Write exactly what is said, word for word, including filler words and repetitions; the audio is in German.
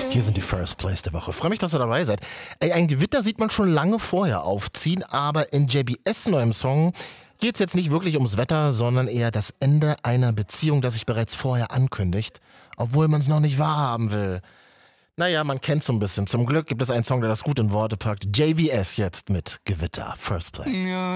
Hier sind die First Plays der Woche. Freue mich, dass ihr dabei seid. Ey, ein Gewitter sieht man schon lange vorher aufziehen, aber in J B S neuem Song geht es jetzt nicht wirklich ums Wetter, sondern eher das Ende einer Beziehung, das sich bereits vorher ankündigt, obwohl man es noch nicht wahrhaben will. Naja, man kennt so ein bisschen. Zum Glück gibt es einen Song, der das gut in Worte packt. J B S jetzt mit Gewitter. First Play. Ja.